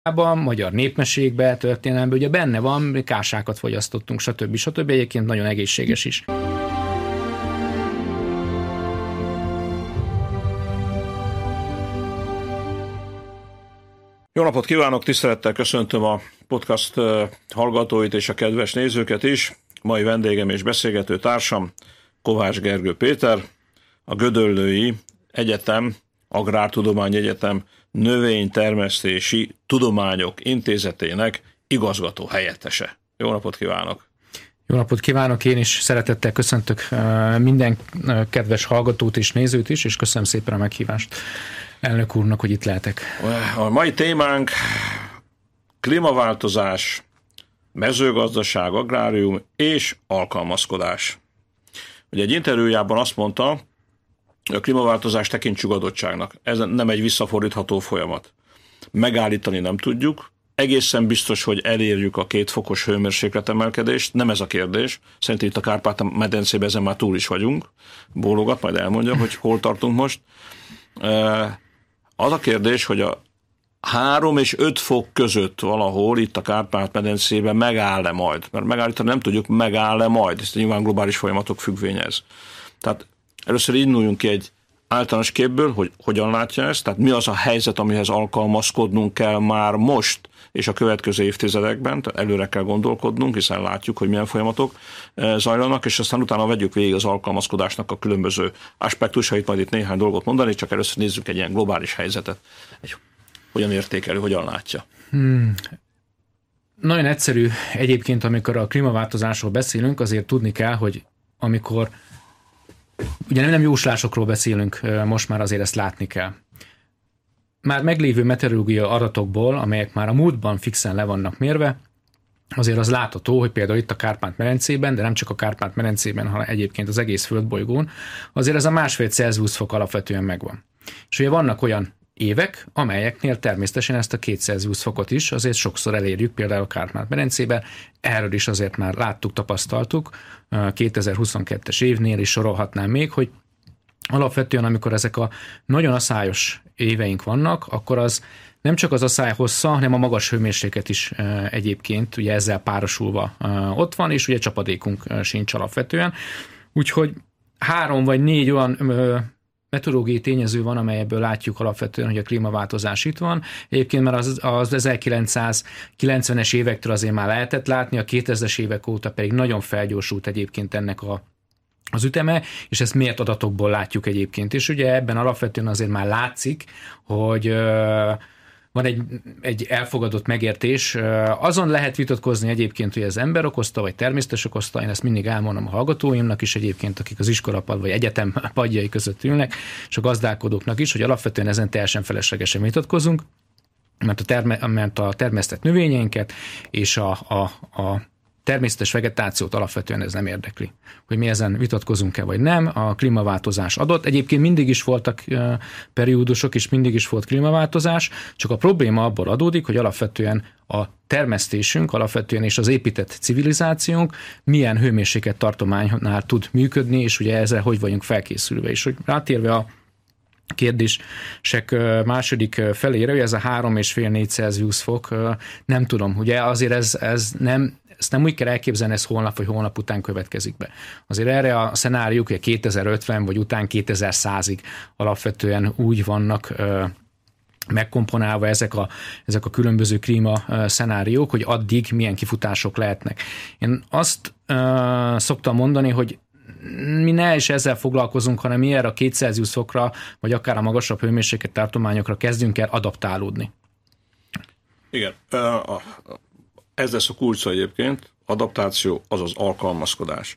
magyar népmesékben, történelemben, ugye benne van, kásákat fogyasztottunk, stb. Egyébként nagyon egészséges is. Jó napot kívánok, tisztelettel köszöntöm a podcast hallgatóit és a kedves nézőket is. Mai vendégem és beszélgető társam Kovács Gergő Péter, a Gödöllői Egyetem, Agrártudományi Egyetem Növénytermesztési Tudományok Intézetének igazgató helyettese. Jó napot kívánok! Jó napot kívánok, én is szeretettel köszöntök minden kedves hallgatót és nézőt is, és köszönöm szépen a meghívást elnök úrnak, hogy itt lehetek. A mai témánk klímaváltozás, mezőgazdaság, agrárium és alkalmazkodás. Ugye egy interjújában azt mondta, hogy a klímaváltozást tekintsük adottságnak. Ez nem egy visszafordítható folyamat. Megállítani nem tudjuk. Egészen biztos, hogy elérjük a 2 fokos hőmérsékletemelkedést. Nem ez a kérdés. Szerintem itt a Kárpát-medencében ezen már túl is vagyunk. Bólogat, majd elmondja, hogy hol tartunk most. Az a kérdés, hogy a 3 és 5 fok között valahol itt a Kárpát-medencében megáll-e majd? Mert megállítani nem tudjuk, megáll-e majd. Ez nyilván globális folyamatok függvénye ez. Tehát először induljunk ki egy általános képből, hogy hogyan látja ezt, tehát mi az a helyzet, amihez alkalmazkodnunk kell már most és a következő évtizedekben, tehát előre kell gondolkodnunk, hiszen látjuk, hogy milyen folyamatok zajlanak, és aztán utána vegyük végig az alkalmazkodásnak a különböző aspektusait, majd itt néhány dolgot mondani, csak először nézzük egy ilyen globális helyzetet. Hogyan értékelő, hogyan látja? Nagyon egyszerű egyébként, amikor a klímaváltozásról beszélünk, azért tudni kell, hogy amikor ugye nem jóslásokról beszélünk, most már azért ezt látni kell. Már meglévő meteorológiai adatokból, amelyek már a múltban fixen le vannak mérve, azért az látható, hogy például itt a Kárpát-medencében, de nem csak a Kárpát-medencében, hanem egyébként az egész földbolygón, azért ez a 1,5 Celsius fok alapvetően megvan. És ugye vannak olyan évek, amelyeknél természetesen ezt a 2 Celsius fokot is azért sokszor elérjük, például a Kárpát-medencében. Erről is azért már láttuk, tapasztaltuk 2022-es évnél is sorolhatnám még, hogy alapvetően, amikor ezek a nagyon aszályos éveink vannak, akkor az nem csak az asszály hossza, hanem a magas hőmérséklet is egyébként ugye ezzel párosulva ott van, és ugye csapadékunk sincs alapvetően. Úgyhogy 3 vagy 4 olyan meteorológiai tényező van, amelyből látjuk alapvetően, hogy a klímaváltozás itt van. Egyébként már az 1990-es évektől azért már lehetett látni, a 2000-es évek óta pedig nagyon felgyorsult egyébként ennek az üteme, és ezt mért adatokból látjuk egyébként. És ugye ebben alapvetően azért már látszik, hogy van egy elfogadott megértés. Azon lehet vitatkozni egyébként, hogy ez ember okozta, vagy természetes okozta. Én ezt mindig elmondom a hallgatóimnak is egyébként, akik az iskolapad vagy egyetem padjai között ülnek, és a gazdálkodóknak is, hogy alapvetően ezen teljesen feleslegesen vitatkozunk, mert a termesztett növényeinket és a természetes vegetációt alapvetően ez nem érdekli. Hogy mi ezen vitatkozunk-e vagy nem, a klímaváltozás adott. Egyébként mindig is voltak periódusok, és mindig is volt klímaváltozás, csak a probléma abból adódik, hogy alapvetően a termesztésünk, alapvetően és az épített civilizációnk milyen hőmérséklet tartománynál tud működni, és ugye ezzel hogy vagyunk felkészülve. És hogy rátérve a kérdések második felére, hogy ez a 3,5-4 Celsius fok, nem tudom, ugye azért ez nem, ezt nem úgy kell elképzelni, ez holnap vagy holnap után következik be. Azért erre a szenáriók, hogy 2050 vagy után 2100-ig alapvetően úgy vannak megkomponálva ezek a különböző klíma szenáriók, hogy addig milyen kifutások lehetnek. Én azt szoktam mondani, hogy mi ne is ezzel foglalkozunk, hanem mi erre a 2 Celsius fokra, vagy akár a magasabb hőmérséklet tartományokra kezdünk el adaptálódni. Igen, ez lesz a kulcsa egyébként, adaptáció, azaz alkalmazkodás.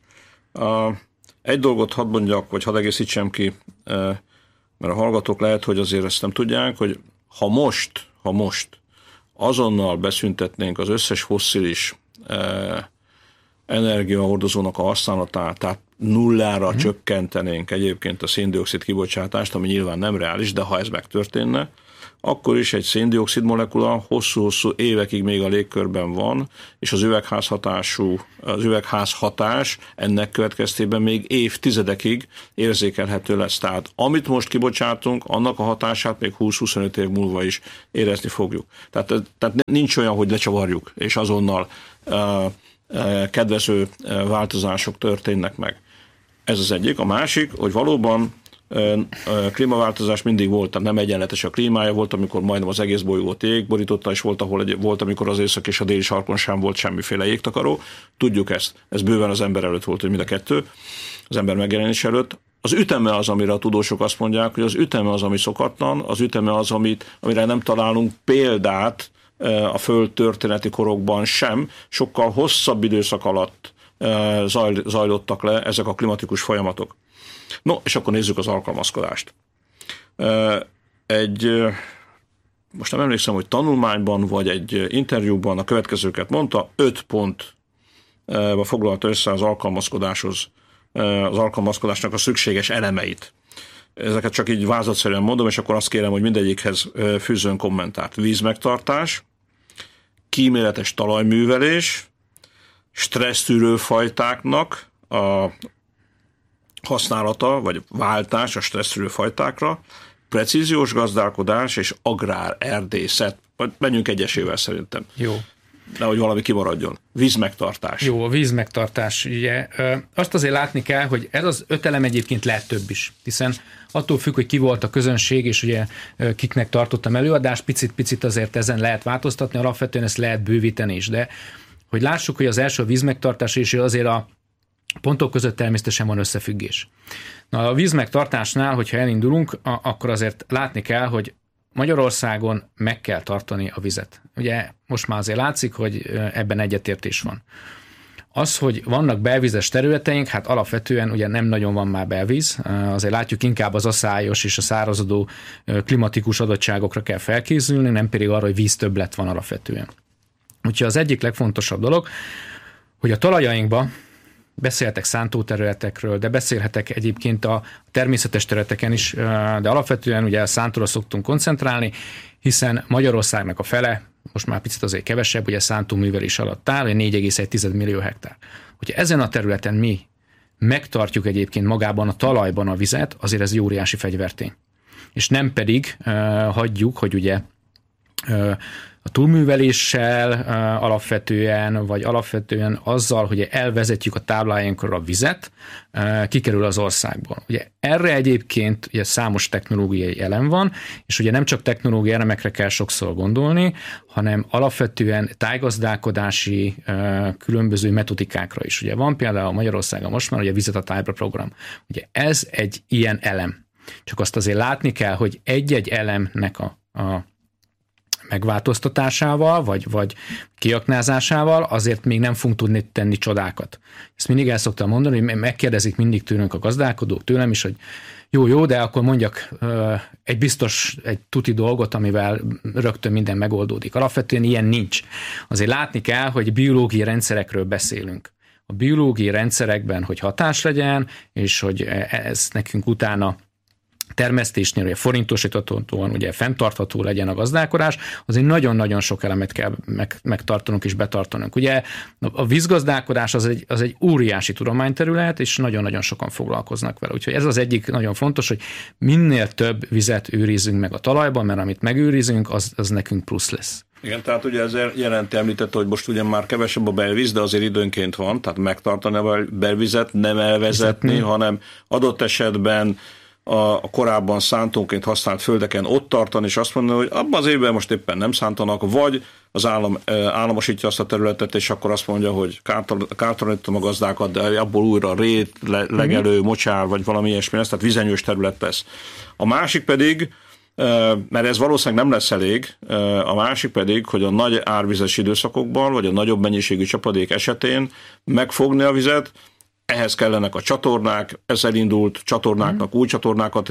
Egy dolgot hadd mondjak, vagy hadd egészítsem ki, mert a hallgatók lehet, hogy azért ezt nem tudják, hogy ha most azonnal beszüntetnénk az összes fosszilis energiahordozónak a használatát, tehát nullára csökkentenénk egyébként a szén-dioxid kibocsátást, ami nyilván nem reális, de ha ez megtörténne, akkor is egy széndioxid molekula hosszú-hosszú évekig még a légkörben van, és az üvegházhatás ennek következtében még évtizedekig érzékelhető lesz. Tehát amit most kibocsátunk, annak a hatását még 20-25 év múlva is érezni fogjuk. Tehát nincs olyan, hogy lecsavarjuk, és azonnal kedvező változások történnek meg. Ez az egyik. A másik, hogy valóban klímaváltozás mindig volt, tehát nem egyenletes a klímája, volt, amikor majdnem az egész bolygót jég borította, és volt, amikor az észak és a déli sarkon sem volt semmiféle jégtakaró. Tudjuk ezt. Ez bőven az ember előtt volt, hogy mind a kettő, az ember megjelenés előtt. Az üteme az, amire a tudósok azt mondják, hogy az üteme az, ami szokatlan, az üteme az, amire nem találunk példát a Föld történeti korokban sem, sokkal hosszabb időszak alatt zajlottak le ezek a klimatikus folyamatok. No, és akkor nézzük az alkalmazkodást. Most nem emlékszem, hogy tanulmányban vagy egy interjúban a következőket mondta, 5 pontba foglalta össze az alkalmazkodásnak a szükséges elemeit. Ezeket csak így vázlatszerűen mondom, és akkor azt kérem, hogy mindegyikhez fűzön kommentárt. Vízmegtartás, kíméletes talajművelés, stressztűrő fajtáknak a használata, vagy váltás a stressztűrő fajtákra, precíziós gazdálkodás és agrárerdészet. Menjünk egyesével szerintem. Jó. Nehogy valami kimaradjon. Vízmegtartás. Jó, a vízmegtartás. Ugye, azt azért látni kell, hogy ez az 5 elem egyébként lehet több is, hiszen attól függ, hogy ki volt a közönség, és ugye kiknek tartottam előadást, picit azért ezen lehet változtatni, alapvetően ezt lehet bővíteni is, de hogy lássuk, hogy az első a vízmegtartás, és azért a pontok között természetesen van összefüggés. Na, a vízmegtartásnál, hogyha elindulunk, akkor azért látni kell, hogy Magyarországon meg kell tartani a vizet. Ugye most már azért látszik, hogy ebben egyetértés van. Az, hogy vannak belvízes területeink, hát alapvetően ugye nem nagyon van már belvíz, azért látjuk inkább az aszályos és a szárazodó klimatikus adottságokra kell felkészülni, nem pedig arra, hogy víztöbblet van alapvetően. Úgyhogy az egyik legfontosabb dolog, hogy a talajainkba beszéltek szántóterületekről, de beszélhetek egyébként a természetes területeken is, de alapvetően ugye a szántóra szoktunk koncentrálni, hiszen Magyarországnak a fele, most már picit azért kevesebb, ugye szántóművelés alatt áll, 4,1 millió hektár. Hogyha ezen a területen mi megtartjuk egyébként magában a talajban a vizet, azért ez óriási fegyvertény. És nem pedig hagyjuk, hogy ugye a túlműveléssel alapvetően azzal, hogy elvezetjük a tábláinkról a vizet, kikerül az országból. Ugye erre egyébként ugye számos technológiai elem van, és ugye nem csak technológiai elemekre kell sokszor gondolni, hanem alapvetően tájgazdálkodási különböző metodikákra is. Ugye van például Magyarországon most már ugye a Vizet a Tájra program. Ugye ez egy ilyen elem. Csak azt azért látni kell, hogy egy-egy elemnek a megváltoztatásával, vagy kiaknázásával azért még nem fogunk tudni tenni csodákat. Ezt mindig el szoktam mondani, hogy megkérdezik mindig tőlünk a gazdálkodók, tőlem is, hogy jó, de akkor mondjak egy tuti dolgot, amivel rögtön minden megoldódik. Alapvetően ilyen nincs. Azért látni kell, hogy biológiai rendszerekről beszélünk. A biológiai rendszerekben, hogy hatás legyen, és hogy ez nekünk utána termesztésnél, ugye forintosíthatóan, ugye fenntartható legyen a gazdálkodás, azért nagyon-nagyon sok elemet kell megtartanunk és betartanunk. Ugye a vízgazdálkodás az egy óriási tudományterület, és nagyon-nagyon sokan foglalkoznak vele. Úgyhogy ez az egyik nagyon fontos, hogy minél több vizet őrizzünk meg a talajban, mert amit megőrizünk, az nekünk plusz lesz. Igen, tehát ugye ezzel jelenti, említette, hogy most ugye már kevesebb a belvíz, de azért időnként van, tehát megtartani a belvizet, nem elvezetni, hanem adott esetben a korábban szántónként használt földeken ott tartani, és azt mondani, hogy abban az évben most éppen nem szántanak, vagy az állam államosítja azt a területet, és akkor azt mondja, hogy kártalanítom a gazdákat, de abból újra rét, legelő, mocsár, vagy valami ilyesmi lesz, tehát vizenyős terület lesz. A másik pedig, mert ez valószínűleg nem lesz elég, a másik pedig, hogy a nagy árvizes időszakokban, vagy a nagyobb mennyiségű csapadék esetén megfogni a vizet, ehhez kellenek a csatornák, ez elindult, csatornáknak új csatornákat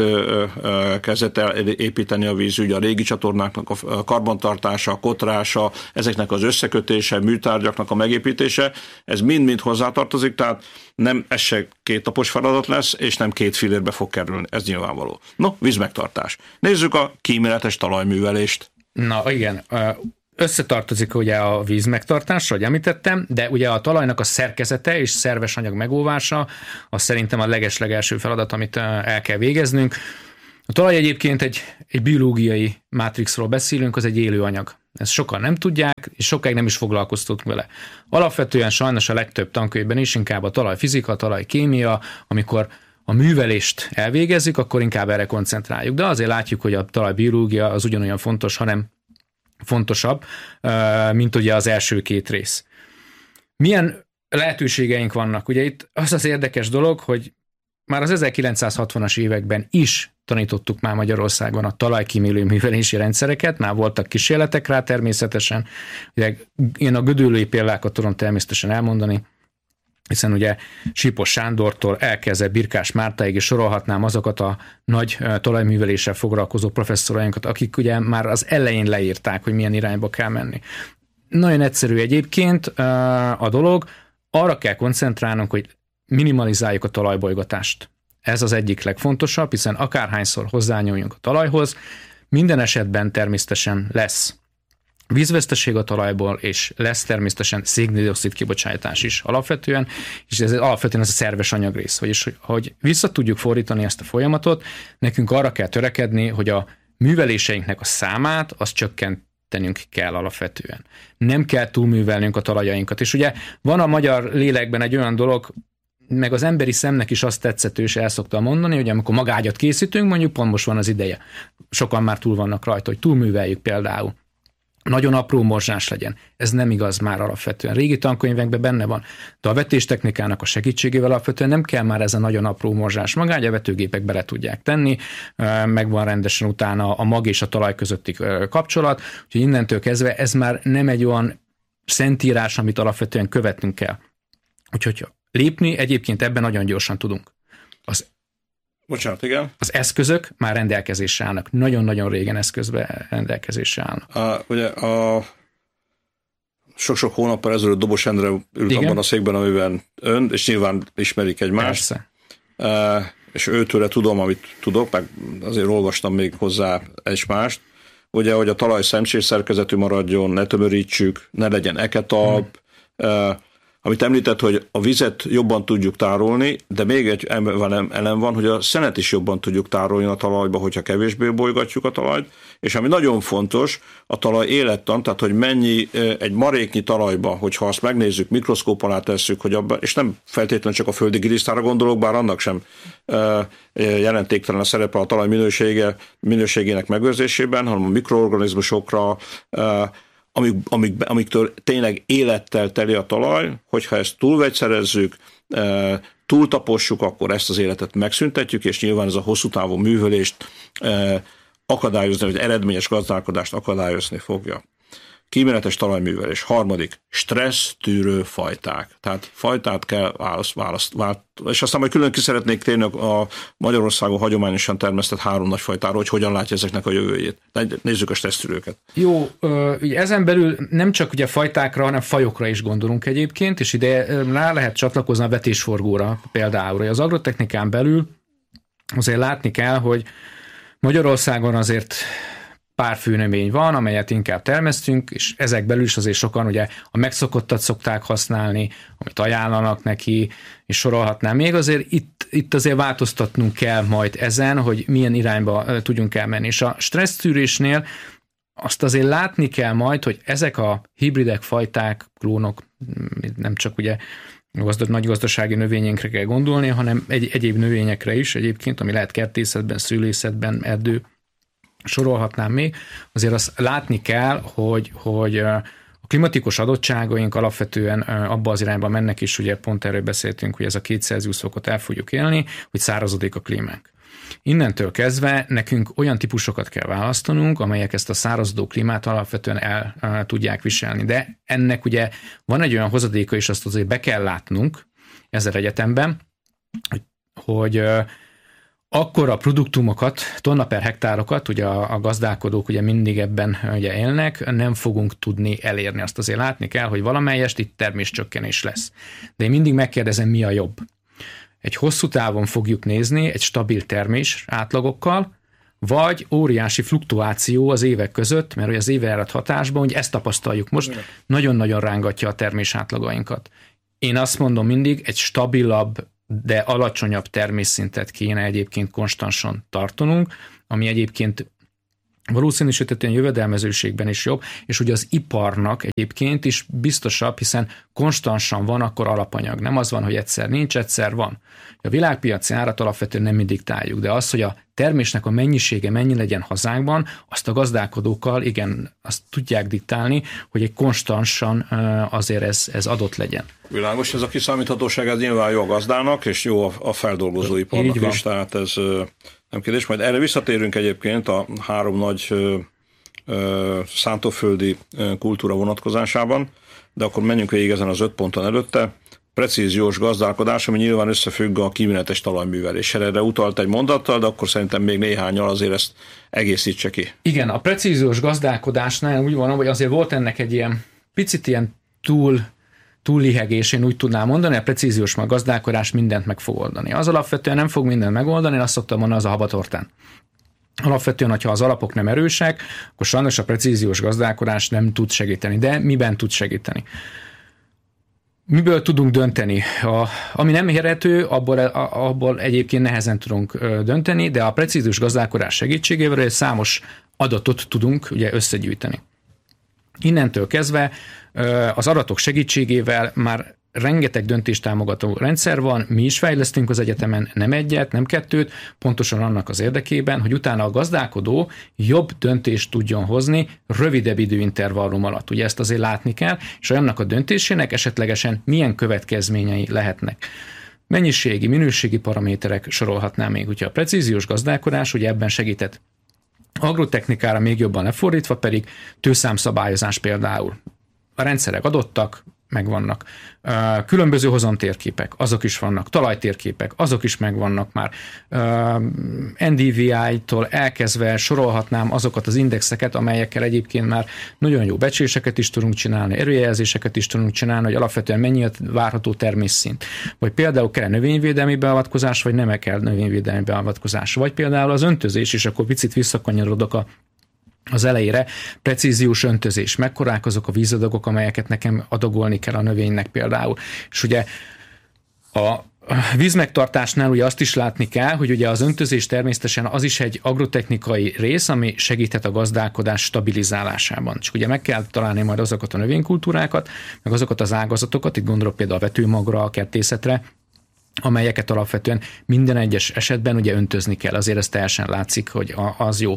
kezdett el építeni a vízügy, a régi csatornáknak a karbantartása, a kotrása, ezeknek az összekötése, műtárgyaknak a megépítése, ez mind-mind hozzátartozik, tehát nem ez se 2 napos feladat lesz, és nem 2 fillérbe fog kerülni, ez nyilvánvaló. No, vízmegtartás. Nézzük a kíméletes talajművelést. Na igen, összetartozik ugye a vízmegtartás, ahogy említettem, de ugye a talajnak a szerkezete és szerves anyag megóvása, az szerintem a legeslegelső feladat, amit el kell végeznünk. A talaj egyébként egy biológiai mátrixról beszélünk, az egy élő anyag. Ezt sokan nem tudják, és sokáig nem is foglalkoztunk vele. Alapvetően sajnos a legtöbb tankönyvben is inkább a talajfizika, a talajkémia, amikor a művelést elvégezzük, akkor inkább erre koncentráljuk. De azért látjuk, hogy a talajbiológia az ugyanolyan fontos, hanem fontosabb, mint ugye az első 2 rész. Milyen lehetőségeink vannak? Ugye itt az érdekes dolog, hogy már az 1960-as években is tanítottuk már Magyarországon a talajkímélő művelési rendszereket, már voltak kísérletek rá természetesen. Ugye én a gödöllői példákat tudom természetesen elmondani, hiszen ugye Sipos Sándortól elkezdve Birkás Mártáig is sorolhatnám azokat a nagy talajműveléssel foglalkozó professzorainkat, akik ugye már az elején leírták, hogy milyen irányba kell menni. Nagyon egyszerű egyébként a dolog, arra kell koncentrálnunk, hogy minimalizáljuk a talajbolygatást. Ez az egyik legfontosabb, hiszen akárhányszor hozzányúljunk a talajhoz, minden esetben természetesen lesz vízveszteség a talajból, és lesz természetesen széndioxid kibocsátás is alapvetően, és ez alapvetően ez a szerves anyagrész. Vagyis, hogy vissza tudjuk fordítani ezt a folyamatot, nekünk arra kell törekedni, hogy a műveléseinknek a számát, az csökkentenünk kell alapvetően. Nem kell túlművelnünk a talajainkat. És ugye van a magyar lélekben egy olyan dolog, meg az emberi szemnek is azt tetszető, és el szoktam mondani, hogy amikor magágyat készítünk, mondjuk pont most van az ideje. Sokan már túl vannak rajta, hogy túlműveljük például. Nagyon apró morzsás legyen. Ez nem igaz már alapvetően. Régi tankönyvekben benne van, de a vetéstechnikának a segítségével alapvetően nem kell már ez a nagyon apró morzsás magágy, a vetőgépek bele tudják tenni, megvan rendesen utána a mag és a talaj közötti kapcsolat, úgyhogy innentől kezdve ez már nem egy olyan szentírás, amit alapvetően követnünk kell. Úgyhogy lépni egyébként ebben nagyon gyorsan tudunk. Bocsánat, igen. Az eszközök már rendelkezésre állnak. Nagyon-nagyon régen eszközbe rendelkezésre állnak. Ugye sok-sok hónappal ezelőtt Dobos Endre ült igen? Abban a székben, amiben ön, és nyilván ismerik egymást. Persze. És őtőle tudom, amit tudok, meg azért olvastam még hozzá egymást. Ugye, hogy a talaj szemcsés szerkezetű maradjon, ne tömörítsük, ne legyen eketalp, amit említett, hogy a vizet jobban tudjuk tárolni, de még egy elem van, hogy a szenet is jobban tudjuk tárolni a talajba, hogyha kevésbé bolygatjuk a talajt, és ami nagyon fontos, a talaj élettan, tehát hogy mennyi egy maréknyi talajba, hogyha azt megnézzük, mikroszkóp alá tesszük, hogy abban, és nem feltétlenül csak a földi gilisztára gondolok, bár annak sem jelentéktelen a szerepe a talaj minőségének megőrzésében, hanem a mikroorganizmusokra, amiktől tényleg élettel teli a talaj, hogyha ezt túlvegyszerezzük, túltapossuk, akkor ezt az életet megszüntetjük, és nyilván ez a hosszú távú művelést akadályozni, vagy eredményes gazdálkodást akadályozni fogja. Kíméletes talajművelés. 3. Stressz-tűrő fajták. Tehát fajtát kell választani. És aztán majd külön ki szeretnék térni a Magyarországon hagyományosan termesztett 3 nagy fajtáról, hogy hogyan látja ezeknek a jövőjét. Nézzük a stressztűrőket. Jó, ugye ezen belül nem csak ugye fajtákra, hanem fajokra is gondolunk egyébként, és ide rá lehet csatlakozni a vetésforgóra például. Az agrotechnikán belül azért látni kell, hogy Magyarországon azért pár főnövény van, amelyet inkább termesztünk, és ezek belül is azért sokan ugye a megszokottat szokták használni, amit ajánlanak neki, és sorolhatnám még. Azért itt azért változtatnunk kell majd ezen, hogy milyen irányba tudjunk elmenni. És a stressztűrésnél azt azért látni kell majd, hogy ezek a hibridek, fajták, klónok, nem csak ugye nagy gazdasági növényekre kell gondolni, hanem egyéb növényekre is egyébként, ami lehet kertészetben, szülészetben, erdő, sorolhatnám még, azért azt látni kell, hogy a klimatikus adottságaink alapvetően abba az irányba mennek is, ugye pont erről beszéltünk, hogy ez a 2 Celsius fokot el fogjuk élni, hogy szárazodik a klímánk. Innentől kezdve nekünk olyan típusokat kell választanunk, amelyek ezt a szárazodó klímát alapvetően el tudják viselni. De ennek ugye van egy olyan hozadéka is, azt azért be kell látnunk, ezer egyetemben, hogy akkora produktumokat, tonna per hektárokat, ugye a gazdálkodók ugye mindig ebben ugye élnek, nem fogunk tudni elérni. Azt azért látni kell, hogy valamelyest itt terméscsökkenés lesz. De én mindig megkérdezem, mi a jobb. Egy hosszú távon fogjuk nézni egy stabil termés átlagokkal, vagy óriási fluktuáció az évek között, mert az évjárat hatásban, hogy ezt tapasztaljuk most, nagyon-nagyon rángatja a termés átlagainkat. Én azt mondom mindig, egy stabilabb, de alacsonyabb termésszintet kéne egyébként konstansan tartanunk, ami egyébként valószínűsítetően jövedelmezőségben is jobb, és ugye az iparnak egyébként is biztosabb, hiszen konstansan van akkor alapanyag. Nem az van, hogy egyszer nincs, egyszer van. A világpiaci árat alapvetően nem mi diktáljuk, de az, hogy a termésnek a mennyisége mennyi legyen hazánkban, azt a gazdálkodókkal, igen, azt tudják diktálni, hogy egy konstansan azért ez adott legyen. Világos, ez a kiszámíthatóság, ez nyilván jó a gazdának, és jó a feldolgozóiparnak is, tehát ez nem kérdés. Majd erre visszatérünk egyébként a három nagy szántóföldi kultúra vonatkozásában, de akkor menjünk végig ezen az 5 ponton előtte. Precíziós gazdálkodás, ami nyilván összefügg a kíméletes talajműveléssel. Erre utalt egy mondattal, de akkor szerintem még néhányal azért ezt egészítse ki. Igen, a precíziós gazdálkodásnál úgy van, hogy azért volt ennek egy ilyen picit ilyen túllihegés, én úgy tudnám mondani, a precíziós gazdálkodás mindent meg fog oldani. Az alapvetően nem fog mindent megoldani, én azt szoktam mondani, az a habatortán. Alapvetően, hogyha az alapok nem erősek, akkor sajnos a precíziós gazdálkodás nem tud segíteni. De miben tud segíteni? Miből tudunk dönteni? Ami nem érhető, abból egyébként nehezen tudunk dönteni, de a precíziós gazdálkodás segítségével egy számos adatot tudunk ugye összegyűjteni. Innentől kezdve az adatok segítségével már rengeteg döntéstámogató rendszer van, mi is fejlesztünk az egyetemen nem egyet, nem kettőt, pontosan annak az érdekében, hogy utána a gazdálkodó jobb döntést tudjon hozni rövidebb időintervallum alatt. Ugye ezt azért látni kell, és annak a döntésének esetlegesen milyen következményei lehetnek. Mennyiségi, minőségi paraméterek sorolhatnám még, ugye a precíziós gazdálkodás ugye ebben segített. Agrotechnikára még jobban lefordítva pedig tőszámszabályozás például. A rendszerek adottak, megvannak. Különböző hozamtérképek, azok is vannak. Talajtérképek, azok is megvannak már. NDVI-tól elkezdve sorolhatnám azokat az indexeket, amelyekkel egyébként már nagyon jó becsléseket is tudunk csinálni, erőjelzéseket is tudunk csinálni, hogy alapvetően mennyi a várható termésszint. Vagy például kell növényvédelmi beavatkozás, vagy nem kell növényvédelmi beavatkozás. Vagy például az öntözés, és akkor picit visszakanyarodok az elejére, precíziós öntözés, mekkorák azok a vízadagok, amelyeket nekem adagolni kell a növénynek például. És ugye a vízmegtartásnál ugye azt is látni kell, hogy ugye az öntözés természetesen az is egy agrotechnikai rész, ami segíthet a gazdálkodás stabilizálásában. Csak ugye meg kell találni majd azokat a növénykultúrákat, meg azokat az ágazatokat, itt gondolok például a vetőmagra, a kertészetre, amelyeket alapvetően minden egyes esetben ugye öntözni kell. Azért ez teljesen látszik, hogy az jó,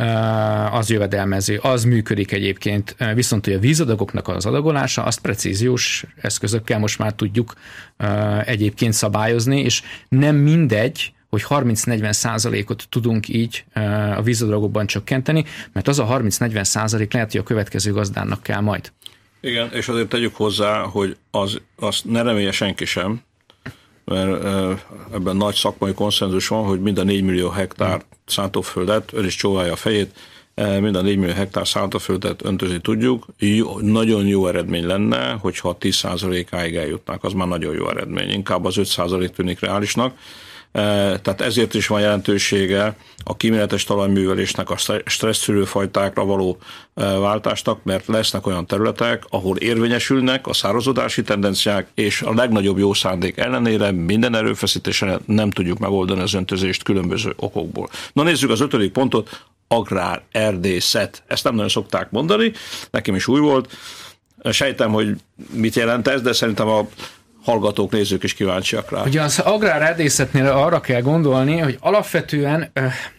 az jövedelmező, az működik egyébként, viszont hogy a vízadagoknak az adagolása, azt precíziós eszközökkel most már tudjuk egyébként szabályozni, és nem mindegy, hogy 30-40%-ot tudunk így a vízadagokban csökkenteni, mert az a 30-40% lehet, hogy a következő gazdának kell majd. Igen, és azért tegyük hozzá, hogy azt ne remélje senki sem, mert ebben nagy szakmai konszenzus van, hogy mind a 4 millió hektár szántóföldet, ön is csóválja a fejét, mind a 4 millió hektár szántóföldet öntözni tudjuk. Nagyon jó eredmény lenne, hogyha 10%-áig eljutnák, az már nagyon jó eredmény. Inkább az 5% tűnik reálisnak. Tehát ezért is van jelentősége a kíméletes talajművelésnek, a stresszszűrőfajtákra való váltásnak, mert lesznek olyan területek, ahol érvényesülnek a szározodási tendenciák, és a legnagyobb jó szándék ellenére minden erőfeszítéssel nem tudjuk megoldani az öntözést különböző okokból. Na nézzük az 5. pontot, agrár, erdészet. Ezt nem nagyon szokták mondani, nekem is új volt. Sejtem, hogy mit jelent ez, de szerintem a hallgatók, nézők is kíváncsiak rá. Ugye az agrárerdészetnél arra kell gondolni, hogy alapvetően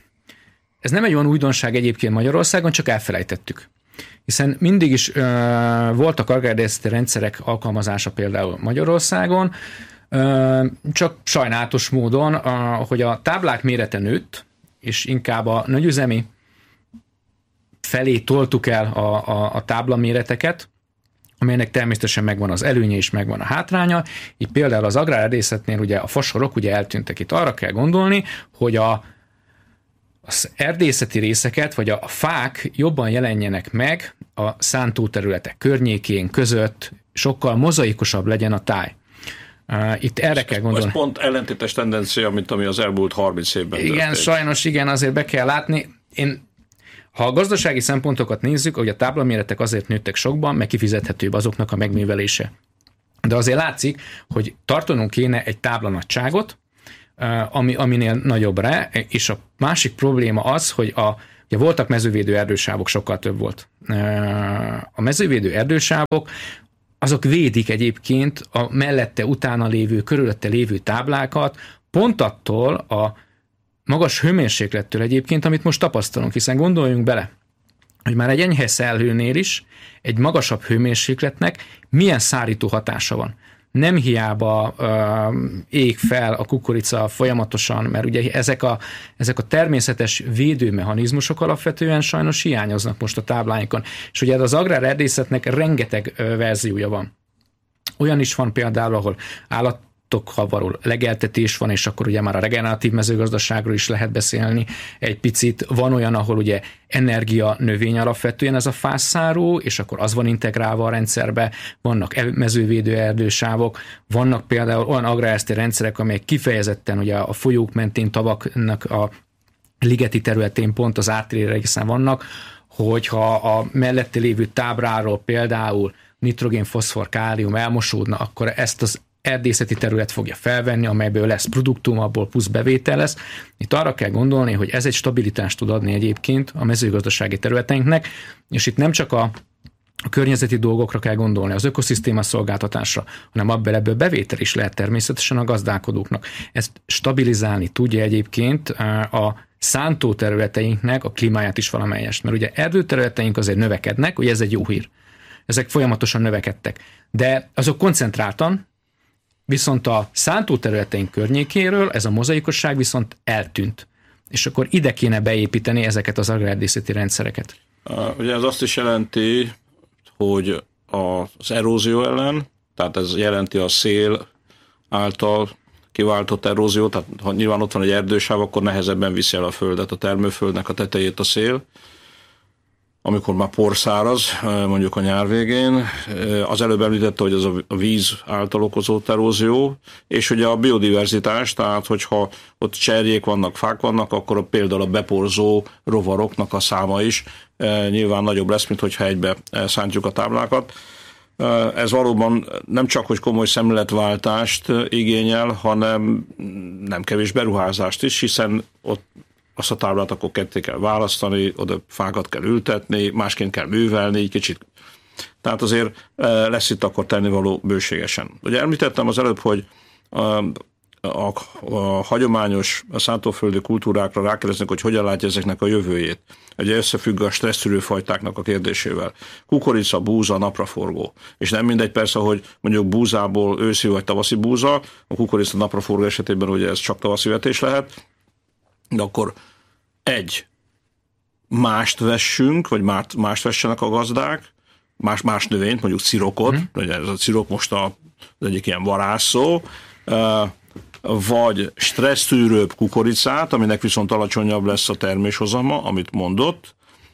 ez nem egy olyan újdonság egyébként Magyarországon, csak elfelejtettük. Hiszen mindig is voltak agrárerdészeti rendszerek alkalmazása például Magyarországon, csak sajnálatos módon, hogy a táblák mérete nőtt, és inkább a nagyüzemi felé toltuk el a táblaméreteket, amelynek természetesen megvan az előnye és megvan a hátránya. Így például az agrárerdészetnél ugye a fasorok ugye eltűntek. Itt arra kell gondolni, hogy az erdészeti részeket, vagy a fák jobban jelenjenek meg a szántóterületek környékén, között, sokkal mozaikusabb legyen a táj. Itt erre kell gondolni. Ez pont ellentétes tendencia, mint ami az elmúlt 30 évben Igen, történt. sajnos igen, azért be kell látni. Ha a gazdasági szempontokat nézzük, hogy a táblaméretek azért nőttek sokban, meg kifizethetőbb azoknak a megművelése. De azért látszik, hogy tartanunk kéne egy táblanagyságot, aminél nagyobb rá, és a másik probléma az, hogy ugye voltak mezővédő erdősávok, sokkal több volt. A mezővédő erdősávok, azok védik egyébként a mellette, utána lévő, körülötte lévő táblákat, pont attól a magas hőmérséklettől egyébként, amit most tapasztalunk, hiszen gondoljunk bele, hogy már egy enyhe szelhőnél is egy magasabb hőmérsékletnek milyen szárító hatása van. Nem hiába ég fel a kukorica folyamatosan, mert ugye ezek a természetes védőmechanizmusok alapvetően sajnos hiányoznak most a tábláinkon. És ugye az agrárerdészetnek rengeteg verziója van. Olyan is van például, ahol állatokkal való legeltetés van, és akkor ugye már a regeneratív mezőgazdaságról is lehet beszélni egy picit. Van olyan, ahol ugye energia növény alapvetően ez a fászszáró, és akkor az van integrálva a rendszerbe, vannak mezővédő erdősávok, vannak például olyan agráreszti rendszerek, amelyek kifejezetten ugye a folyók mentén, tavaknak a ligeti területén pont az ártérére egészen vannak, hogyha a mellette lévő tábláról például nitrogén, foszfor, kálium elmosódna, akkor ezt az erdészeti terület fogja felvenni, amelyből lesz produktum, abból plusz bevétel lesz. Itt arra kell gondolni, hogy ez egy stabilitást tud adni egyébként a mezőgazdasági területeinknek, és itt nem csak a környezeti dolgokra kell gondolni, az ökoszisztéma szolgáltatásra, hanem ebből bevétel is lehet természetesen a gazdálkodóknak. Ezt stabilizálni tudja egyébként a szántóterületeinknek a klímáját is valamelyest, mert ugye erdőterületeink azért növekednek, ugye ez egy jó hír. Ezek folyamatosan növekedtek. De azok koncentráltan, viszont a szántóterületeink környékéről ez a mozaikosság viszont eltűnt. És akkor ide kéne beépíteni ezeket az agrárerdészeti rendszereket. Ugye ez azt is jelenti, hogy az erózió ellen, tehát ez jelenti a szél által kiváltott erózió, tehát ha nyilván ott van egy erdősáv, akkor nehezebben viszi el a földet, a termőföldnek a tetejét a szél, amikor már porszáraz, mondjuk a nyár végén. Az előbb említette, hogy ez a víz által okozott erózió, és ugye a biodiverzitás, tehát hogyha ott cserjék vannak, fák vannak, akkor például a beporzó rovaroknak a száma is nyilván nagyobb lesz, mint hogyha egybe szántjuk a táblákat. Ez valóban nem csak, hogy komoly szemléletváltást igényel, hanem nem kevés beruházást is, hiszen ott azt a táblát akkor ketté kell választani, oda fákat kell ültetni, másként kell művelni, kicsit. Tehát azért lesz itt akkor tennivaló bőségesen. Ugye említettem az előbb, hogy a hagyományos szántóföldi kultúrákra rákérdeznek, hogy hogyan látja ezeknek a jövőjét. Ugye összefügg a stresszülő fajtáknak a kérdésével. Kukorica, búza, napraforgó. És nem mindegy persze, hogy mondjuk búzából őszi vagy tavaszi búza, a kukorica napraforgó esetében ugye ez csak tavaszi vetés lehet, de akkor mást vessünk, vagy mást vessenek a gazdák, más növényt, mondjuk cirokot, ugye ez a cirok most az egyik ilyen varázsszó, vagy stressztűrőbb kukoricát, aminek viszont alacsonyabb lesz a terméshozama, amit mondott,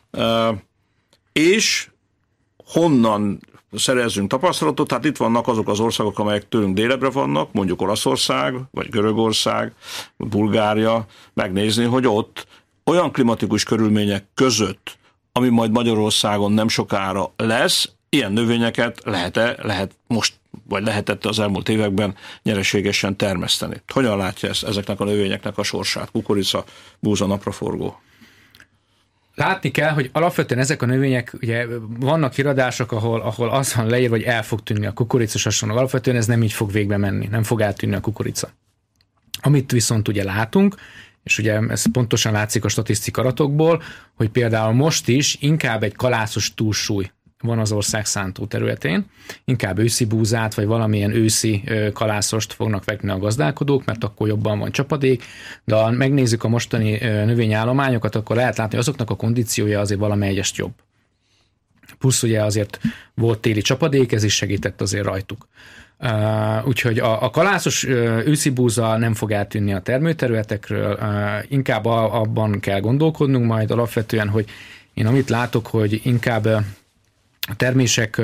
és honnan szerezzünk tapasztalatot, tehát itt vannak azok az országok, amelyek tőlünk délebbre vannak, mondjuk Olaszország, vagy Görögország, Bulgária, megnézni, hogy ott olyan klimatikus körülmények között, ami majd Magyarországon nem sokára lesz, ilyen növényeket lehet most, vagy lehetett az elmúlt években nyereségesen termeszteni. Hogyan látja ezeknek a növényeknek a sorsát? Kukorica, búza, napraforgó. Látni kell, hogy alapvetően ezek a növények, ugye vannak iradások, ahol az van leírva, hogy el fog tűnni a kukorica, hasonló. Alapvetően ez nem így fog végbe menni, nem fog eltűnni a kukorica. Amit viszont ugye látunk, és ugye ez pontosan látszik a statisztika adatokból, hogy például most is inkább egy kalászos túlsúly van az ország szántó területén, inkább őszi búzát, vagy valamilyen őszi kalászost fognak vetni a gazdálkodók, mert akkor jobban van csapadék, de ha megnézzük a mostani növényállományokat, akkor lehet látni, hogy azoknak a kondíciója azért valamelyest jobb. A plusz ugye azért volt téli csapadék, ez is segített azért rajtuk. Úgyhogy a kalászos őszi búza nem fog eltűnni a termőterületekről, inkább abban kell gondolkodnunk majd alapvetően, hogy én amit látok, hogy inkább a termések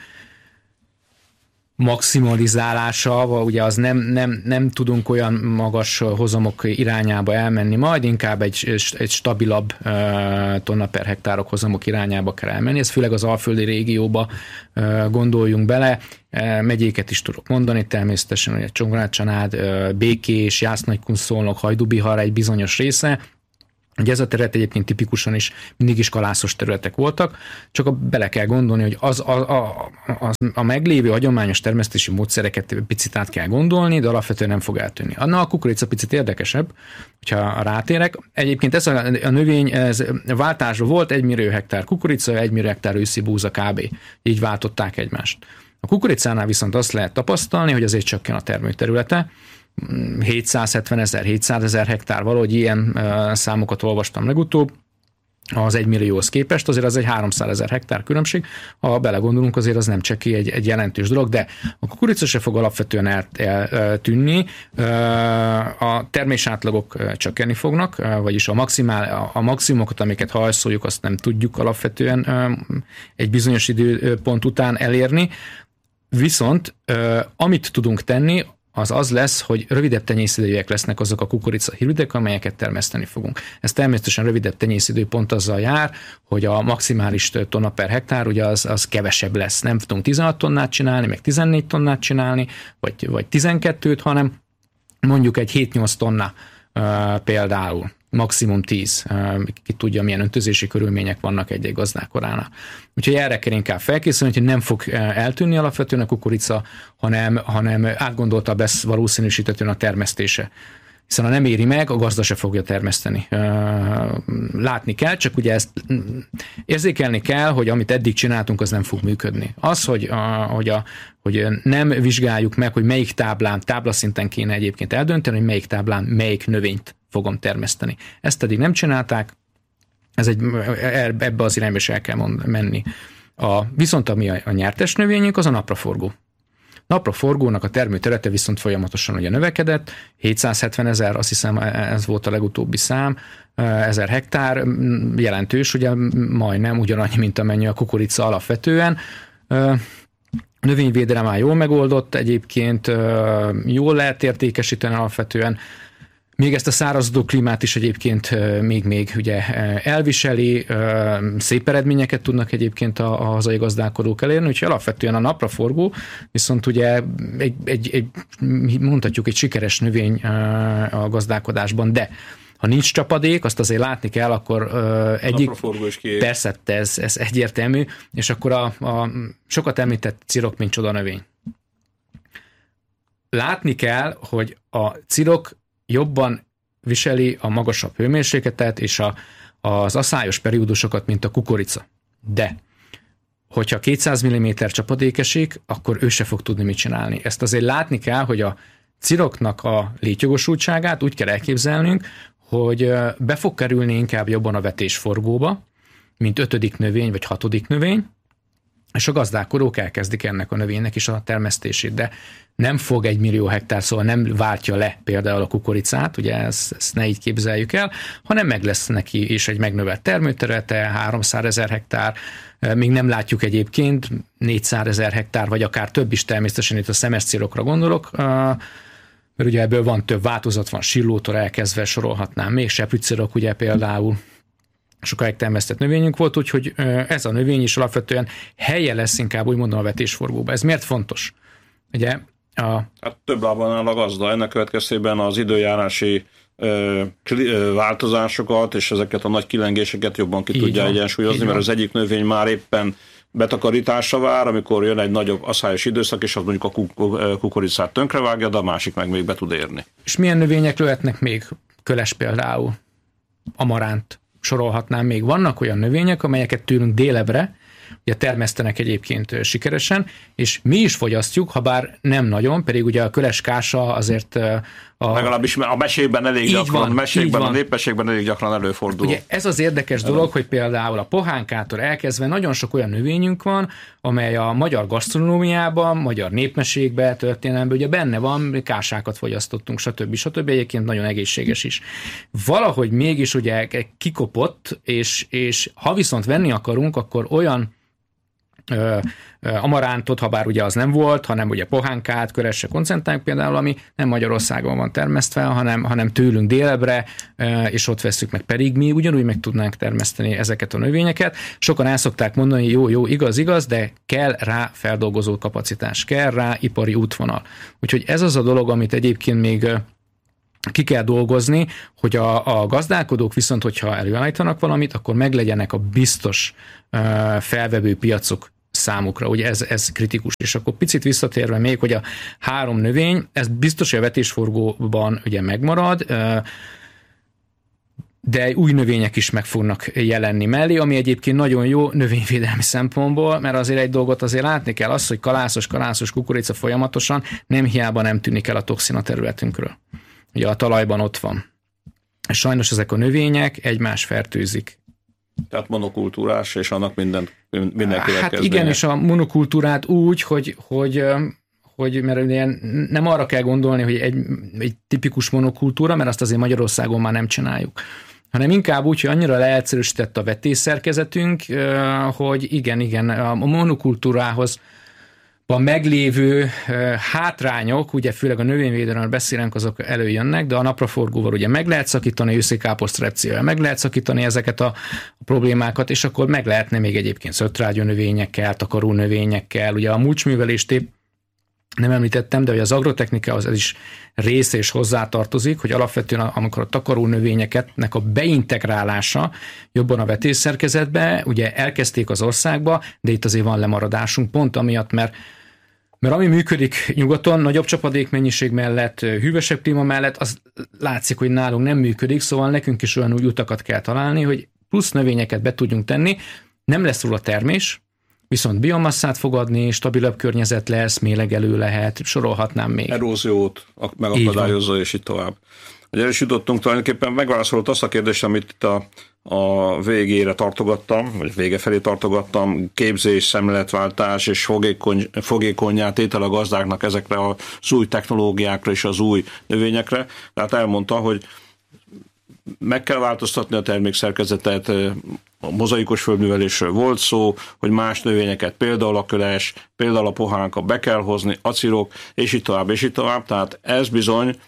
maximalizálása, ugye az nem tudunk olyan magas hozamok irányába elmenni, majd inkább egy stabilabb tonna per hektárok hozamok irányába kell elmenni. Ez főleg az alföldi régióba gondoljunk bele. Megyéket is tudok mondani, természetesen, hogy Csongrád-Csanád, Békés, Jász-Nagykun-Szolnok, Hajdú-Bihar egy bizonyos része. Ugye ez a terület egyébként tipikusan is mindig is kalászos területek voltak, csak bele kell gondolni, hogy a meglévő hagyományos termesztési módszereket picit át kell gondolni, de alapvetően nem fog eltűnni. Annál a kukorica picit érdekesebb, hogyha rátérek. Egyébként ez a növény ez váltásra volt, 1 millió hektár kukorica, 1 millió hektár őszi búza kb. Így váltották egymást. A kukoricánál viszont azt lehet tapasztalni, hogy azért csökken a termőterülete, 770 000, 700 000 hektár, valahogy ilyen számokat olvastam legutóbb, az 1 millióhoz képest, azért az egy 300 000 hektár különbség, ha belegondolunk, azért az nem csekély egy jelentős dolog, de a kukorica se fog alapvetően eltűnni, a termésátlagok csökkenni fognak, vagyis a maximumokat, amiket hajszoljuk, azt nem tudjuk alapvetően egy bizonyos időpont után elérni, viszont amit tudunk tenni, az lesz, hogy rövidebb tenyészidőek lesznek azok a kukoricahibridek, amelyeket termeszteni fogunk. Ez természetesen rövidebb tenyészidő pont azzal jár, hogy a maximális tonna per hektár ugye az kevesebb lesz. Nem tudunk 16 tonnát csinálni, meg 14 tonnát csinálni, vagy 12-t, hanem mondjuk egy 7-8 tonna például. Maximum 10. Ki tudja, milyen öntözési körülmények vannak egy gazdálkodónál. Úgyhogy erre kell inkább felkészülni, hogy nem fog eltűnni alapvetően a kukorica, hanem átgondoltabb lesz valószínűsítetően a termesztése. Hiszen ha nem éri meg, a gazda se fogja termeszteni. Látni kell, csak ugye ezt érzékelni kell, hogy amit eddig csináltunk, az nem fog működni. Az, hogy nem vizsgáljuk meg, hogy melyik táblaszinten kéne egyébként eldönteni, hogy melyik táblán melyik növényt fogom termeszteni. Ezt eddig nem csinálták, ebbe az irányba is el kell menni. Viszont ami a nyertes növényünk, az a napraforgó. Napraforgónak a termőterülete viszont folyamatosan ugye növekedett, 770 000, azt hiszem ez volt a legutóbbi szám, 1000 hektár, jelentős, ugye majdnem ugyanannyi, mint amennyi a kukorica alapvetően. Növényvédelem már jól megoldott, egyébként jól lehet értékesíteni alapvetően. Még ezt a szárazodó klímát is egyébként még ugye elviseli, szép eredményeket tudnak egyébként a hazai gazdálkodók elérni, úgyhogy alapvetően a napraforgó, viszont ugye mondhatjuk egy sikeres növény a gazdálkodásban, de ha nincs csapadék, azt azért látni kell, akkor persze ez egyértelmű, és akkor a sokat említett cirok, mint csoda növény. Látni kell, hogy a cirok jobban viseli a magasabb hőmérsékletet és az aszályos periódusokat, mint a kukorica. De hogyha 200 mm csapadék esik, akkor ő se fog tudni mit csinálni. Ezt azért látni kell, hogy a ciroknak a létjogosultságát úgy kell elképzelnünk, hogy be fog kerülni inkább jobban a vetésforgóba, mint 5. növény vagy 6. növény, és a gazdálkodók elkezdik ennek a növénynek is a termesztését, de nem fog 1 millió hektár, szóval nem váltja le például a kukoricát, ugye ezt ne így képzeljük el, hanem meg lesz neki is egy megnövelt termőterülete, 300 000 hektár, még nem látjuk egyébként 400 000 hektár, vagy akár több is, természetesen itt a szemeszcélokra gondolok, mert ugye ebből van több változat, van sillótól elkezdve, sorolhatnám még, seprűcirok ugye például, sokáig termesztett növényünk volt, úgyhogy ez a növény is alapvetően helye lesz inkább úgy mondom a vetésforgóba. Ez miért fontos? Ugye Hát több lábon áll a gazda, ennek következtében az időjárási változásokat és ezeket a nagy kilengéseket jobban ki tudja egyensúlyozni, mert az egyik növény már éppen betakarításra vár, amikor jön egy nagyobb aszályos időszak, és az mondjuk a kukoricát tönkrevágja, de a másik meg még be tud érni. És milyen növények lehetnek még? Köles például, amaránt sorolhatnám még. Vannak olyan növények, amelyeket tőlünk délebre ugye termesztenek egyébként sikeresen, és mi is fogyasztjuk, ha bár nem nagyon, pedig ugye a köles kása azért legalábbis a mesében elég gyakran, a népességben elég gyakran előfordul. Ugye ez az érdekes dolog, hogy például a pohánkától elkezdve nagyon sok olyan növényünk van, amely a magyar gasztronómiában, magyar népmeségben, történelemben ugye benne van, kásákat fogyasztottunk, stb. Egyébként nagyon egészséges is. Valahogy mégis ugye kikopott, és ha viszont venni akarunk, akkor olyan amarántot, ha bár ugye az nem volt, hanem ugye pohánkát, köresre koncentráljuk például, ami nem Magyarországon van termesztve, hanem tőlünk délebbre, és ott vesszük meg. Pedig mi ugyanúgy meg tudnánk termeszteni ezeket a növényeket. Sokan el szokták mondani, jó, igaz, de kell rá feldolgozó kapacitás, kell rá ipari útvonal. Úgyhogy ez az a dolog, amit egyébként még ki kell dolgozni, hogy a gazdálkodók viszont, hogyha előállítanak valamit, akkor meglegyenek a biztos felvevő piacok számukra. Ugye ez kritikus. És akkor picit visszatérve még, hogy a 3 növény, ez biztos, hogy a vetésforgóban ugye megmarad, de új növények is meg fognak jelenni mellé, ami egyébként nagyon jó növényvédelmi szempontból, mert azért egy dolgot azért látni kell, az, hogy kalászos kukorica folyamatosan nem hiába nem tűnik el a toxin a területünkről. Ugye a talajban ott van. És sajnos ezek a növények egymás fertőzik. Tehát monokultúrás, és annak minden következménye. Hát igen, és a monokultúrát úgy, hogy mert ugye nem arra kell gondolni, hogy egy tipikus monokultúra, mert azt azért Magyarországon már nem csináljuk, hanem inkább úgy, hogy annyira leegyszerűsített a vetésszerkezetünk, hogy igen, a monokultúrához a meglévő hátrányok, ugye főleg a növényvédelemről beszélünk, azok előjönnek, de a napraforgóval ugye meg lehet szakítani, őszi káposztrepcióval meg lehet szakítani ezeket a problémákat, és akkor meg lehetne még egyébként szötrágyú növényekkel, takaró növényekkel, ugye a mulcsművelést épp nem említettem, de hogy az agrotechnikához ez is része és hozzátartozik, hogy alapvetően amikor a takaró növényeknek a beintegrálása jobban a vetésszerkezetbe, ugye elkezdték az országba, de itt azért van lemaradásunk pont amiatt, mert ami működik nyugaton, nagyobb csapadékmennyiség mellett, hűvösebb klíma mellett, az látszik, hogy nálunk nem működik, szóval nekünk is olyan új utakat kell találni, hogy plusz növényeket be tudjunk tenni, nem lesz róla termés, viszont biomasszát fog adni, stabilabb környezet lesz, mélegelő lehet, sorolhatnám még. Eróziót megakadályozza, és így tovább. Ugye el is jutottunk, tulajdonképpen megválaszolt azt a kérdést, amit itt a végére tartogattam, vagy vége felé tartogattam, képzés, szemléletváltás és fogékonnyá tétel a gazdáknak ezekre az új technológiákra és az új növényekre. Tehát elmondta, hogy meg kell változtatni a termékszerkezetet, a mozaikos földművelésről volt szó, hogy más növényeket, például a köles, például a pohánka be kell hozni, acirok, és így tovább. Tehát ez bizony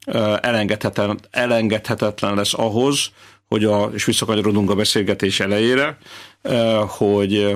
elengedhetetlen lesz ahhoz, hogy és visszakanyarodunk a beszélgetés elejére, hogy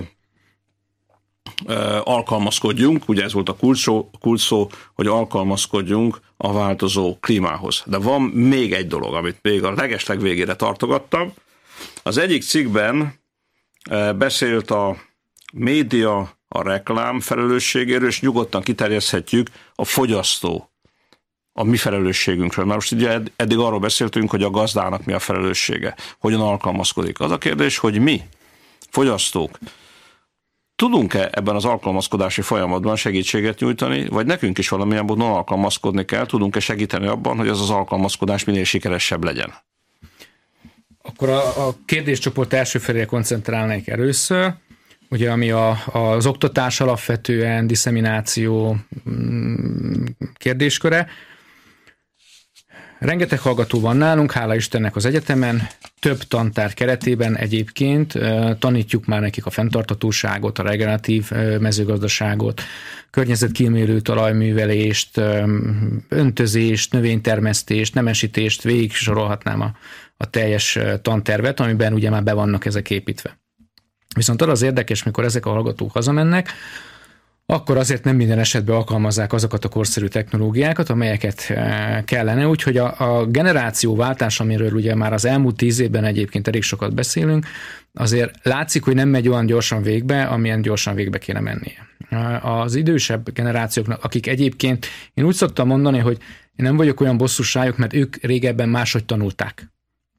alkalmazkodjunk, ugye ez volt a kulcs szó, hogy alkalmazkodjunk a változó klímához. De van még egy dolog, amit még a legesleg végére tartogattam. Az egyik cikkben beszélt a média, a reklám felelősségéről, és nyugodtan kiterjeszthetjük a fogyasztó, a mi felelősségünkről. Mert most ugye eddig arról beszéltünk, hogy a gazdának mi a felelőssége, hogyan alkalmazkodik. Az a kérdés, hogy mi, fogyasztók, tudunk-e ebben az alkalmazkodási folyamatban segítséget nyújtani, vagy nekünk is valamilyen módon alkalmazkodni kell, tudunk-e segíteni abban, hogy ez az alkalmazkodás minél sikeresebb legyen? Akkor a kérdéscsoport első felére koncentrálnék először, ugye ami az oktatás alapvetően diszemináció kérdésköre. Rengeteg hallgató van nálunk, hála Istennek az egyetemen, több tantárgy keretében egyébként tanítjuk már nekik a fenntarthatóságot, a regeneratív mezőgazdaságot, környezetkímélő talajművelést, öntözést, növénytermesztést, nemesítést, végig sorolhatnám a teljes tantervet, amiben ugye már be vannak ezek építve. Viszont az érdekes, mikor ezek a hallgatók hazamennek, akkor azért nem minden esetben alkalmazzák azokat a korszerű technológiákat, amelyeket kellene, úgyhogy a generációváltás, amiről ugye már az elmúlt 10 évben egyébként elég sokat beszélünk, azért látszik, hogy nem megy olyan gyorsan végbe, amilyen gyorsan végbe kéne mennie. Az idősebb generációknak, akik egyébként, én úgy szoktam mondani, hogy én nem vagyok olyan bosszúsájuk, mert ők régebben máshogy tanulták.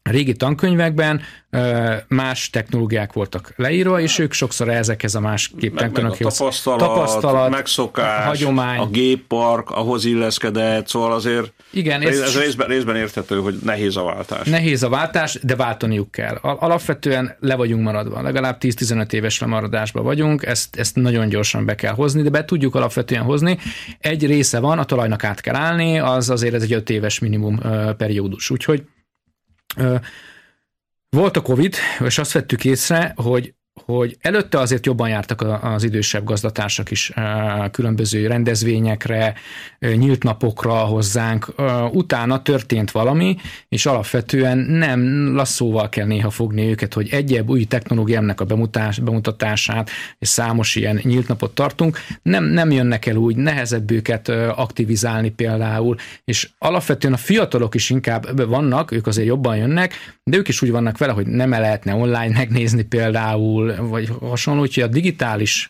régi tankönyvekben más technológiák voltak leírva, és ők sokszor ezekhez a más technológiához tapasztalat, megszokás, hagyomány, a géppark, ahhoz illeszkedett, szóval azért igen, ez részben érthető, hogy nehéz a váltás. Nehéz a váltás, de váltaniuk kell. Alapvetően le vagyunk maradva, legalább 10-15 éves lemaradásban vagyunk, ezt nagyon gyorsan be kell hozni, de be tudjuk alapvetően hozni. Egy része van, a talajnak át kell állni, az azért ez egy 5 éves minimum periódus. Úgyhogy volt a Covid, és azt vettük észre, hogy előtte azért jobban jártak az idősebb gazdatársak is különböző rendezvényekre, nyílt napokra hozzánk. Utána történt valami, és alapvetően nem lasszóval kell néha fogni őket, hogy egyéb új technológiának a bemutatását, és számos ilyen nyílt napot tartunk, nem jönnek el úgy, nehezebb őket aktivizálni például, és alapvetően a fiatalok is inkább vannak, ők azért jobban jönnek, de ők is úgy vannak vele, hogy nem lehetne online megnézni például, vagy hasonló, úgyhogy a digitális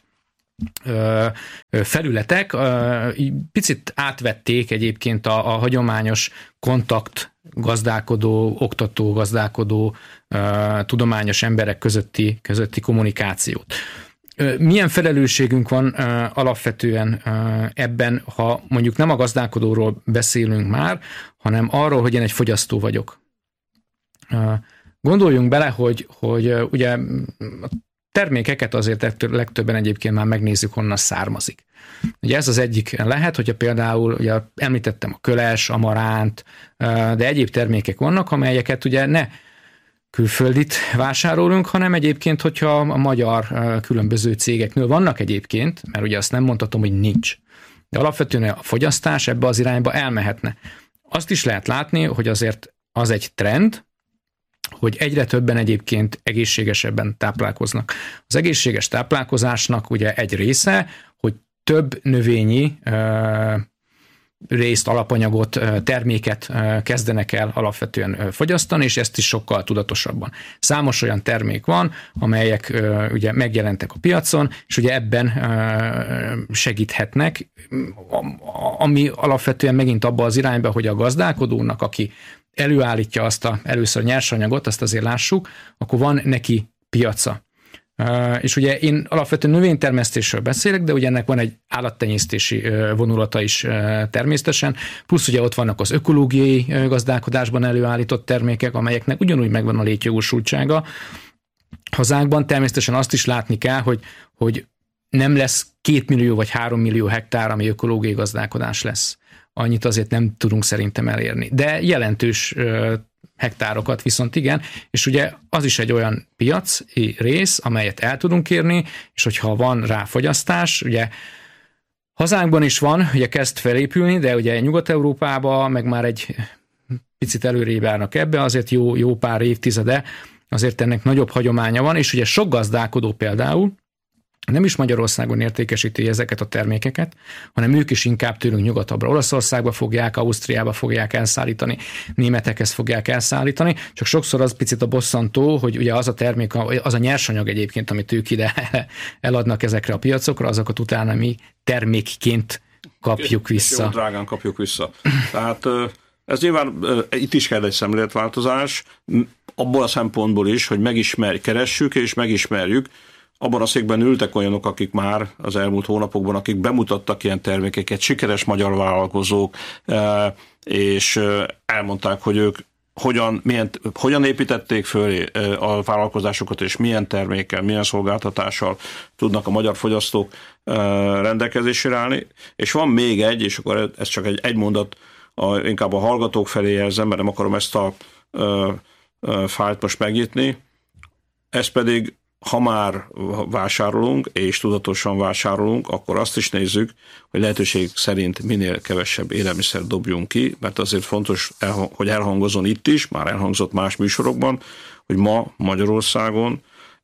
felületek picit átvették egyébként a hagyományos kontakt gazdálkodó, oktató gazdálkodó, tudományos emberek közötti kommunikációt. Milyen felelősségünk van alapvetően ebben, ha mondjuk nem a gazdálkodóról beszélünk már, hanem arról, hogy én egy fogyasztó vagyok. Gondoljunk bele, hogy ugye a termékeket azért legtöbben egyébként már megnézzük, honnan származik. Ugye ez az egyik lehet, hogyha például ugye említettem a köles, amaránt, de egyéb termékek vannak, amelyeket ugye ne külföldit vásárolunk, hanem egyébként, hogyha a magyar különböző cégeknél vannak egyébként, mert ugye azt nem mondhatom, hogy nincs. De alapvetően a fogyasztás ebbe az irányba elmehetne. Azt is lehet látni, hogy azért az egy trend, hogy egyre többen egyébként egészségesebben táplálkoznak. Az egészséges táplálkozásnak ugye egy része, hogy több növényi részt, alapanyagot, terméket kezdenek el alapvetően fogyasztani, és ezt is sokkal tudatosabban. Számos olyan termék van, amelyek ugye megjelentek a piacon, és ugye ebben segíthetnek, ami alapvetően megint abba az irányba, hogy a gazdálkodónak, aki előállítja először a nyersanyagot, azt azért lássuk, akkor van neki piaca. És ugye én alapvetően növénytermesztésről beszélek, de ugye ennek van egy állattenyésztési vonulata is természetesen, plusz ugye ott vannak az ökológiai gazdálkodásban előállított termékek, amelyeknek ugyanúgy megvan a létjogosultsága. Hazánkban természetesen azt is látni kell, hogy nem lesz 2 millió vagy 3 millió hektár, ami ökológiai gazdálkodás lesz. Annyit azért nem tudunk szerintem elérni. De jelentős hektárokat viszont igen, és ugye az is egy olyan piaci rész, amelyet el tudunk érni, és hogyha van rá fogyasztás, ugye hazánkban is van, ugye kezd felépülni, de ugye Nyugat-Európában meg már egy picit előrébb járnak ebbe, azért jó pár évtizede, azért ennek nagyobb hagyománya van, és ugye sok gazdálkodó például nem is Magyarországon értékesíti ezeket a termékeket, hanem ők is inkább tőlünk nyugatabbra. Olaszországba fogják, Ausztriába fogják elszállítani, németekhez fogják elszállítani, csak sokszor az picit a bosszantó, hogy ugye az a termék, az a nyersanyag egyébként, amit ők ide eladnak ezekre a piacokra, azokat utána mi termékként kapjuk vissza. Jó drágán kapjuk vissza. Tehát ez nyilván itt is kell egy szemléletváltozás, abból a szempontból is, hogy keressük és megismerjük. Abban a székben ültek olyanok, akik már az elmúlt hónapokban, akik bemutattak ilyen termékeket, sikeres magyar vállalkozók, és elmondták, hogy ők hogyan építették föl a vállalkozásokat, és milyen termékkel, milyen szolgáltatással tudnak a magyar fogyasztók rendelkezésre állni. És van még egy, és akkor ez csak egy mondat, inkább a hallgatók felé jelzem, mert nem akarom ezt a fájlt most megnyitni. Ez pedig, ha már vásárolunk, és tudatosan vásárolunk, akkor azt is nézzük, hogy lehetőség szerint minél kevesebb élelmiszer dobjunk ki, mert azért fontos, hogy elhangozon itt is, már elhangzott más műsorokban, hogy ma Magyarországon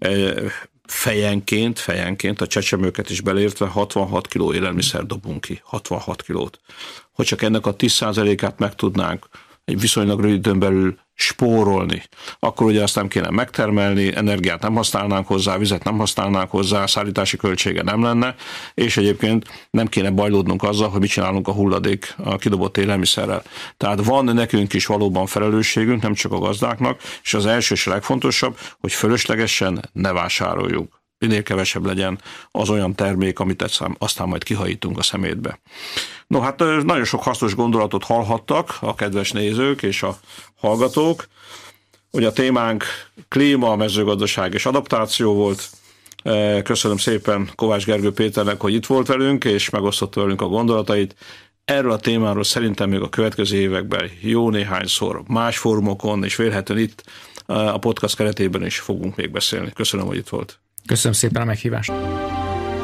fejenként a csecsemőket is beleértve 66 kiló élelmiszer dobunk ki, 66 kilót. Hogy csak ennek a 10%-át meg tudnánk egy viszonylag rövid időn belül spórolni. Akkor ugye azt nem kéne megtermelni, energiát nem használnánk hozzá, vizet nem használnánk hozzá, szállítási költsége nem lenne, és egyébként nem kéne bajlódnunk azzal, hogy mit csinálunk a hulladék, a kidobott élelmiszerrel. Tehát van nekünk is valóban felelősségünk, nem csak a gazdáknak, és az első és a legfontosabb, hogy fölöslegesen ne vásároljuk. Minél kevesebb legyen az olyan termék, amit aztán majd kihajítunk a szemétbe. No, hát nagyon sok hasznos gondolatot hallhattak a kedves nézők és a hallgatók. Ugye a témánk klíma, mezőgazdaság és adaptáció volt. Köszönöm szépen Kovács Gergő Péternek, hogy itt volt velünk, és megosztotta velünk a gondolatait. Erről a témáról szerintem még a következő években jó néhányszor más fórumokon, és vélhetően itt a podcast keretében is fogunk még beszélni. Köszönöm, hogy itt volt. Köszönöm szépen a meghívást.